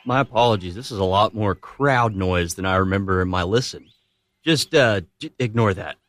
My apologies. This is a lot more crowd noise than I remember in my listen. Just ignore that.